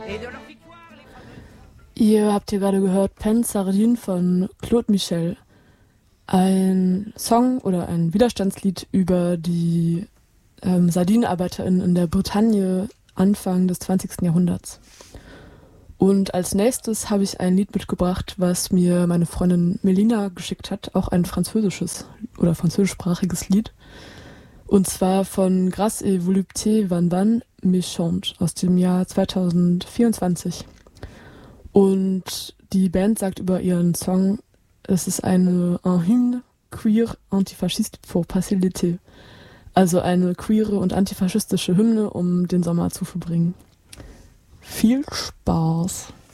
Ihr habt hier gerade gehört Pen Sardine von Claude Michel. Ein Song oder ein Widerstandslied über die SardinenarbeiterInnen in der Bretagne Anfang des 20. Jahrhunderts. Und als nächstes habe ich ein Lied mitgebracht, was mir meine Freundin Melina geschickt hat, auch ein französisches oder französischsprachiges Lied. Und zwar von Grâce et Volupté Van Van Méchante aus dem Jahr 2024. Und die Band sagt über ihren Song, es ist ein hymne queer antifaschiste pour passer l'été. Also eine queere und antifaschistische Hymne, um den Sommer zu verbringen. Viel Spaß!